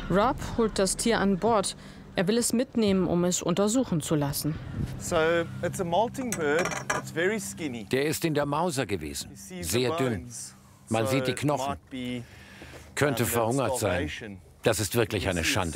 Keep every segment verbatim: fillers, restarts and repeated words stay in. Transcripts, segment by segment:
Rob holt das Tier an Bord. Er will es mitnehmen, um es untersuchen zu lassen. Der ist in der Mauser gewesen, sehr dünn. Man sieht die Knochen. Könnte verhungert sein. Das ist wirklich eine Schande.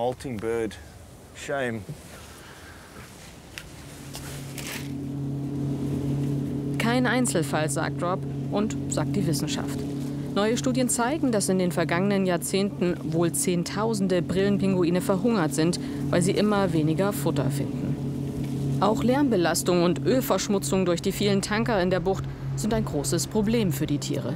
Kein Einzelfall, sagt Rob und sagt die Wissenschaft. Neue Studien zeigen, dass in den vergangenen Jahrzehnten wohl Zehntausende Brillenpinguine verhungert sind, weil sie immer weniger Futter finden. Auch Lärmbelastung und Ölverschmutzung durch die vielen Tanker in der Bucht sind ein großes Problem für die Tiere.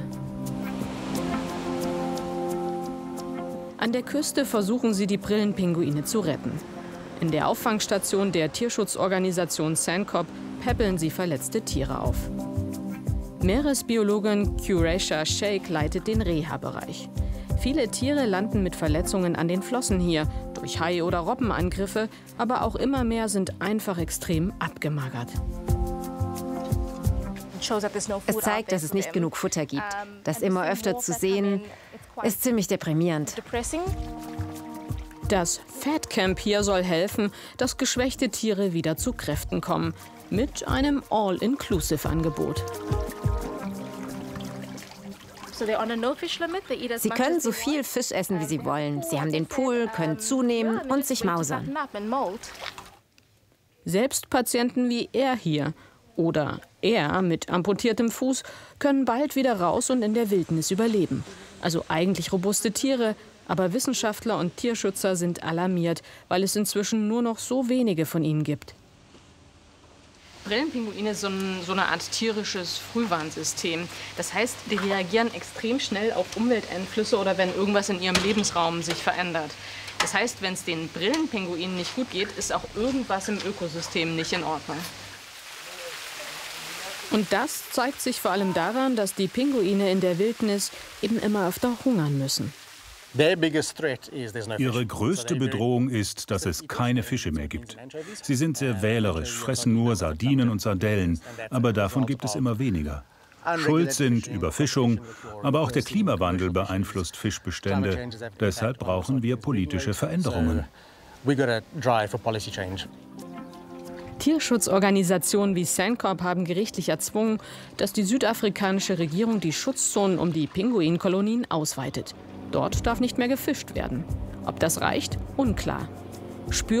An der Küste versuchen sie, die Brillenpinguine zu retten. In der Auffangstation der Tierschutzorganisation Sandcop päppeln sie verletzte Tiere auf. Meeresbiologin Quraisha Sheikh leitet den Reha-Bereich. Viele Tiere landen mit Verletzungen an den Flossen hier, durch Hai- oder Robbenangriffe, aber auch immer mehr sind einfach extrem abgemagert. Es zeigt, dass es nicht genug Futter gibt. Das immer öfter zu sehen, ist ziemlich deprimierend. Das Fat Camp hier soll helfen, dass geschwächte Tiere wieder zu Kräften kommen, mit einem All-Inclusive-Angebot. Sie können so viel Fisch essen, wie sie wollen. Sie haben den Pool, können zunehmen und sich mausern. Selbst Patienten wie er hier oder er mit amputiertem Fuß können bald wieder raus und in der Wildnis überleben. Also eigentlich robuste Tiere, aber Wissenschaftler und Tierschützer sind alarmiert, weil es inzwischen nur noch so wenige von ihnen gibt. Brillenpinguine sind so, ein, so eine Art tierisches Frühwarnsystem. Das heißt, die reagieren extrem schnell auf Umwelteinflüsse oder wenn irgendwas in ihrem Lebensraum sich verändert. Das heißt, wenn es den Brillenpinguinen nicht gut geht, ist auch irgendwas im Ökosystem nicht in Ordnung. Und das zeigt sich vor allem daran, dass die Pinguine in der Wildnis eben immer öfter hungern müssen. Ihre größte Bedrohung ist, dass es keine Fische mehr gibt. Sie sind sehr wählerisch, fressen nur Sardinen und Sardellen, aber davon gibt es immer weniger. Schuld sind Überfischung, aber auch der Klimawandel beeinflusst Fischbestände. Deshalb brauchen wir politische Veränderungen. Tierschutzorganisationen wie Sandcop haben gerichtlich erzwungen, dass die südafrikanische Regierung die Schutzzonen um die Pinguinkolonien ausweitet. Dort darf nicht mehr gefischt werden. Ob das reicht? Unklar. Spür